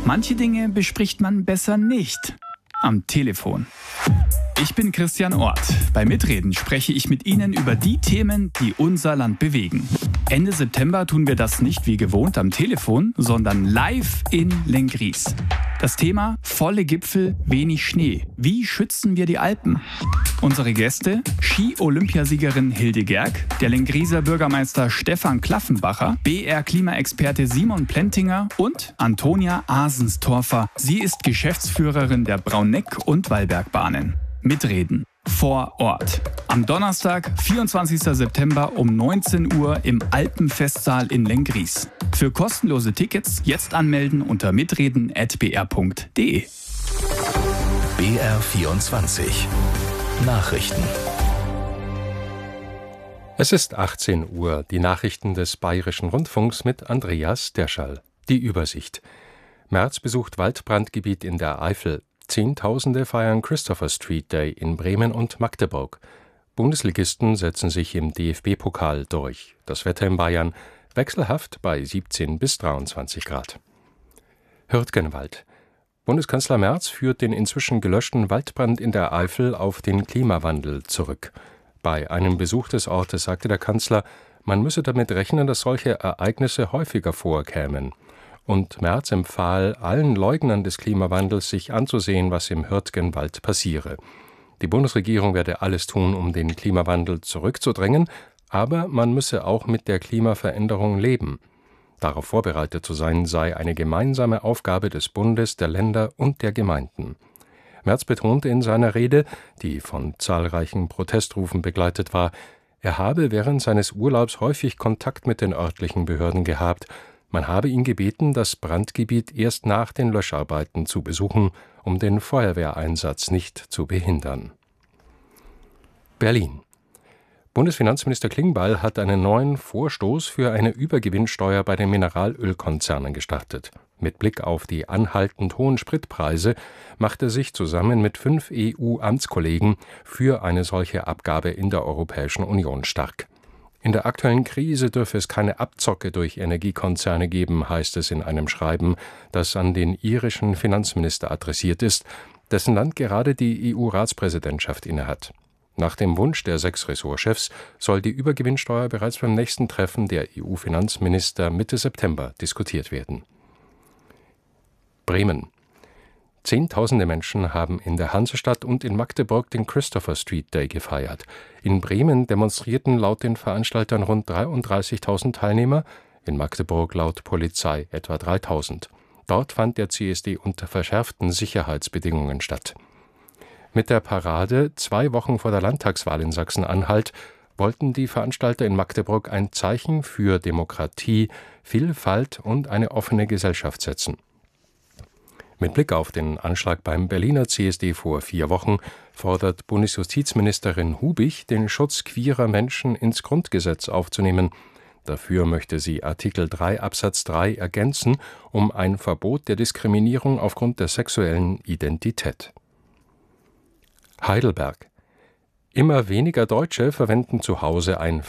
Manche Dinge bespricht man besser nicht am Telefon. Ich bin Christian Orth. Bei Mitreden spreche ich mit Ihnen über die Themen, die unser Land bewegen. Ende September tun wir das nicht wie gewohnt am Telefon, sondern live in Lenggries. Das Thema: volle Gipfel, wenig Schnee. Wie schützen wir die Alpen? Unsere Gäste: Ski-Olympiasiegerin Hilde Gerg, der Lengrieser Bürgermeister Stefan Klaffenbacher, BR-Klimaexperte Simon Plentinger und Antonia Asenstorfer. Sie ist Geschäftsführerin der Brauneck- und Wallbergbahnen. Mitreden vor Ort. Am Donnerstag, 24. September um 19 Uhr im Alpenfestsaal in Lenggries. Für kostenlose Tickets jetzt anmelden unter mitreden@br.de. BR24 Nachrichten. Es ist 18 Uhr. Die Nachrichten des Bayerischen Rundfunks mit Andreas Derschall. Die Übersicht. Merz besucht Waldbrandgebiet in der Eifel. Zehntausende feiern Christopher Street Day in Bremen und Magdeburg. Bundesligisten setzen sich im DFB-Pokal durch. Das Wetter in Bayern wechselhaft bei 17 bis 23 Grad. Hürtgenwald. Bundeskanzler Merz führt den inzwischen gelöschten Waldbrand in der Eifel auf den Klimawandel zurück. Bei einem Besuch des Ortes sagte der Kanzler, man müsse damit rechnen, dass solche Ereignisse häufiger vorkämen. Und Merz empfahl allen Leugnern des Klimawandels, sich anzusehen, was im Hürtgenwald passiere. Die Bundesregierung werde alles tun, um den Klimawandel zurückzudrängen, aber man müsse auch mit der Klimaveränderung leben. Darauf vorbereitet zu sein, sei eine gemeinsame Aufgabe des Bundes, der Länder und der Gemeinden. Merz betonte in seiner Rede, die von zahlreichen Protestrufen begleitet war, er habe während seines Urlaubs häufig Kontakt mit den örtlichen Behörden gehabt. Man habe ihn gebeten, das Brandgebiet erst nach den Löscharbeiten zu besuchen, um den Feuerwehreinsatz nicht zu behindern. Berlin. Bundesfinanzminister Klingbeil hat einen neuen Vorstoß für eine Übergewinnsteuer bei den Mineralölkonzernen gestartet. Mit Blick auf die anhaltend hohen Spritpreise macht er sich zusammen mit 5 EU-Amtskollegen für eine solche Abgabe in der Europäischen Union stark. In der aktuellen Krise dürfe es keine Abzocke durch Energiekonzerne geben, heißt es in einem Schreiben, das an den irischen Finanzminister adressiert ist, dessen Land gerade die EU-Ratspräsidentschaft innehat. Nach dem Wunsch der 6 Ressortchefs soll die Übergewinnsteuer bereits beim nächsten Treffen der EU-Finanzminister Mitte September diskutiert werden. Bremen. Zehntausende Menschen haben in der Hansestadt und in Magdeburg den Christopher Street Day gefeiert. In Bremen demonstrierten laut den Veranstaltern rund 33.000 Teilnehmer, in Magdeburg laut Polizei etwa 3.000. Dort fand der CSD unter verschärften Sicherheitsbedingungen statt. Mit der Parade 2 Wochen vor der Landtagswahl in Sachsen-Anhalt wollten die Veranstalter in Magdeburg ein Zeichen für Demokratie, Vielfalt und eine offene Gesellschaft setzen. Mit Blick auf den Anschlag beim Berliner CSD vor 4 Wochen fordert Bundesjustizministerin Hubich, den Schutz queerer Menschen ins Grundgesetz aufzunehmen. Dafür möchte sie Artikel 3 Absatz 3 ergänzen, um ein Verbot der Diskriminierung aufgrund der sexuellen Identität. Heidelberg. Immer weniger Deutsche verwenden zu Hause ein